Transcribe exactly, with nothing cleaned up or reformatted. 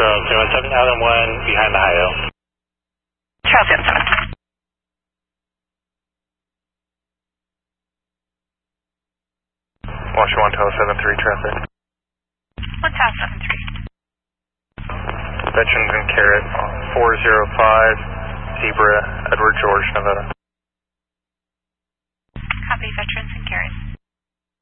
zero seven Island one behind the Ohio. Trail seven seven. Washington one Tower seven three traffic. one Tower seven three. Veterans and Carrot four zero five Zebra, Edward George, Nevada. Copy, Veterans and Carrot.